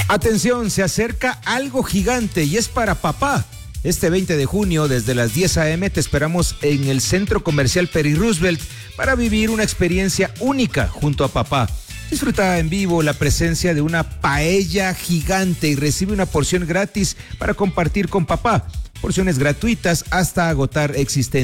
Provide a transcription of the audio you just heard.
Atención, se acerca algo gigante y es para papá. Este 20 de junio, desde las 10 a.m., te esperamos en el Centro Comercial Peri Roosevelt para vivir una experiencia única junto a papá. Disfruta en vivo la presencia de una paella gigante y recibe una porción gratis para compartir con papá. Porciones gratuitas hasta agotar existencia.